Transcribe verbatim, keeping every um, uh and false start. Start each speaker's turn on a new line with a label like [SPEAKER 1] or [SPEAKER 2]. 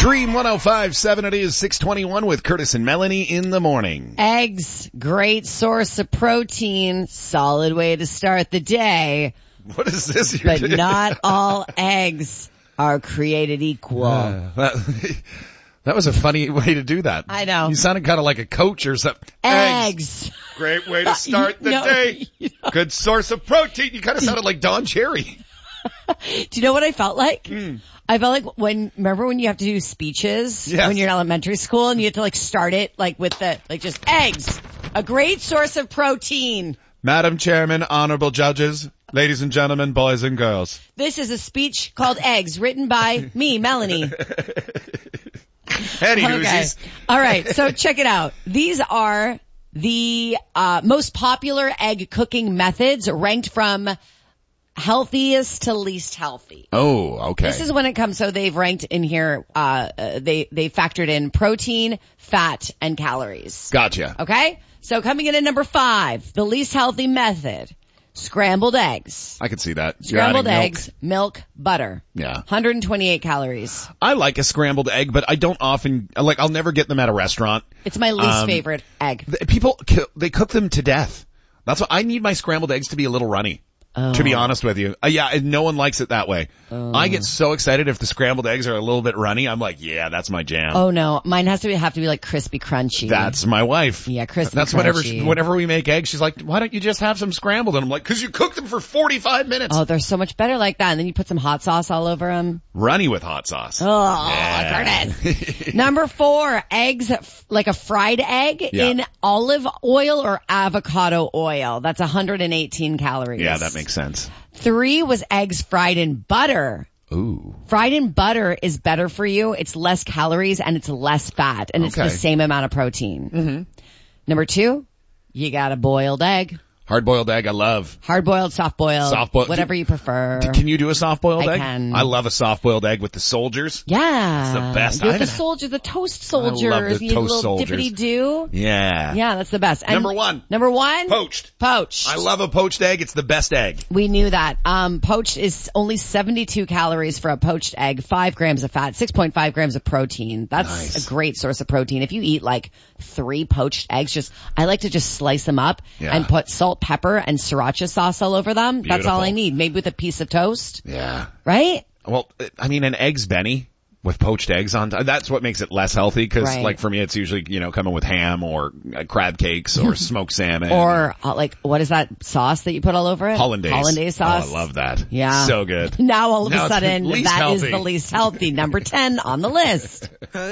[SPEAKER 1] Dream one oh five point seven, it is six twenty-one with Curtis and Melanie in the morning.
[SPEAKER 2] Eggs, great source of protein, solid way to start the day.
[SPEAKER 1] What is this you're
[SPEAKER 2] But
[SPEAKER 1] doing?
[SPEAKER 2] not all eggs are created equal.
[SPEAKER 1] Uh, that, that was a funny way to do that.
[SPEAKER 2] I know.
[SPEAKER 1] You sounded kind of like a coach or something.
[SPEAKER 2] Eggs.
[SPEAKER 1] Great way to start the
[SPEAKER 2] No,
[SPEAKER 1] day.
[SPEAKER 2] you know.
[SPEAKER 1] Good source of protein. You kind of sounded like Don Cherry.
[SPEAKER 2] Do you know what I felt like?
[SPEAKER 1] Mm.
[SPEAKER 2] I felt like when, remember when you have to do speeches
[SPEAKER 1] Yes.
[SPEAKER 2] when you're in elementary school and you have to like start it like with the, like just eggs, a great source of protein.
[SPEAKER 1] Madam Chairman, honorable judges, ladies and gentlemen, boys and girls.
[SPEAKER 2] This is a speech called Eggs written by me, Melanie.
[SPEAKER 1] Any
[SPEAKER 2] Okay.
[SPEAKER 1] newsies?
[SPEAKER 2] All right. So check it out. These are the uh most popular egg cooking methods ranked from healthiest to least healthy.
[SPEAKER 1] Oh, okay.
[SPEAKER 2] This is when it comes, so they've ranked in here, uh, uh they, they factored in protein, fat, and calories.
[SPEAKER 1] Gotcha.
[SPEAKER 2] Okay? So coming in at number five, the least healthy method, scrambled eggs.
[SPEAKER 1] I can see that. You're
[SPEAKER 2] Scrambled
[SPEAKER 1] adding milk.
[SPEAKER 2] eggs, milk, butter.
[SPEAKER 1] Yeah.
[SPEAKER 2] one hundred twenty-eight calories.
[SPEAKER 1] I like a scrambled egg, but I don't often, like, I'll never get them at a restaurant.
[SPEAKER 2] It's my least
[SPEAKER 1] Um,
[SPEAKER 2] favorite egg.
[SPEAKER 1] Th- People, ki- they cook them to death. That's what, I need my scrambled eggs to be a little runny. To be honest with you. Uh, yeah, and no one likes it that way. I get so excited if the scrambled eggs are a little bit runny. I'm like, yeah, that's my jam.
[SPEAKER 2] Oh no, mine has to be, have to be like crispy crunchy.
[SPEAKER 1] That's my wife.
[SPEAKER 2] Yeah, crispy
[SPEAKER 1] That's whenever,
[SPEAKER 2] crunchy.
[SPEAKER 1] she, whenever we make eggs, she's like, why don't you just have some scrambled? And I'm like, cause you cook them for forty-five minutes.
[SPEAKER 2] Oh, they're so much better like that. And then you put some hot sauce all over them.
[SPEAKER 1] Runny with hot sauce.
[SPEAKER 2] Oh,
[SPEAKER 1] Yeah.
[SPEAKER 2] Curtis. Number four, eggs, f- like a fried egg
[SPEAKER 1] Yeah.
[SPEAKER 2] in olive oil or avocado oil. That's one hundred eighteen calories.
[SPEAKER 1] Yeah, that makes sense.
[SPEAKER 2] Three was eggs fried in butter.
[SPEAKER 1] Ooh.
[SPEAKER 2] Fried in butter is better for you. It's less calories and it's less fat and it's
[SPEAKER 1] Okay.
[SPEAKER 2] the same amount of protein. Mm-hmm. Number two, you got a boiled egg.
[SPEAKER 1] Hard boiled egg, I love.
[SPEAKER 2] Hard boiled, soft boiled,
[SPEAKER 1] Soft boiled.
[SPEAKER 2] whatever you prefer.
[SPEAKER 1] Can you do a soft boiled
[SPEAKER 2] I
[SPEAKER 1] egg?
[SPEAKER 2] can.
[SPEAKER 1] I love a soft boiled egg with the soldiers.
[SPEAKER 2] Yeah.
[SPEAKER 1] It's the best.
[SPEAKER 2] With
[SPEAKER 1] I
[SPEAKER 2] the
[SPEAKER 1] haven't-
[SPEAKER 2] soldiers, the toast
[SPEAKER 1] I
[SPEAKER 2] soldiers.
[SPEAKER 1] love the
[SPEAKER 2] you need a
[SPEAKER 1] toast
[SPEAKER 2] little
[SPEAKER 1] soldiers.
[SPEAKER 2] dippity do.
[SPEAKER 1] Yeah.
[SPEAKER 2] Yeah, that's the best. And
[SPEAKER 1] Number one.
[SPEAKER 2] Number one.
[SPEAKER 1] Poached.
[SPEAKER 2] Poached.
[SPEAKER 1] I love a poached egg. It's the best egg.
[SPEAKER 2] We knew that. Um, poached is only seventy-two calories for a poached egg, five grams of fat, six point five grams of protein. That's
[SPEAKER 1] Nice.
[SPEAKER 2] a great source of protein. If you eat like three poached eggs, just, I like to just slice them up
[SPEAKER 1] Yeah.
[SPEAKER 2] and put salt, pepper, and sriracha sauce all over them. That's all
[SPEAKER 1] Beautiful.
[SPEAKER 2] I need. Maybe with a piece of toast,
[SPEAKER 1] Yeah.
[SPEAKER 2] right?
[SPEAKER 1] Well, I mean, an egg's Benny with poached eggs on top. That's what makes it less healthy because,
[SPEAKER 2] Right.
[SPEAKER 1] like, for me, it's usually, you know, coming with ham or uh, crab cakes or smoked salmon.
[SPEAKER 2] Or uh, like, what is that sauce that you put all over it?
[SPEAKER 1] Hollandaise.
[SPEAKER 2] Hollandaise sauce.
[SPEAKER 1] Oh, I love that.
[SPEAKER 2] Yeah.
[SPEAKER 1] So good.
[SPEAKER 2] Now all of
[SPEAKER 1] Now
[SPEAKER 2] a
[SPEAKER 1] it's
[SPEAKER 2] sudden,
[SPEAKER 1] least
[SPEAKER 2] that is
[SPEAKER 1] healthy.
[SPEAKER 2] the least healthy. Number ten on the list.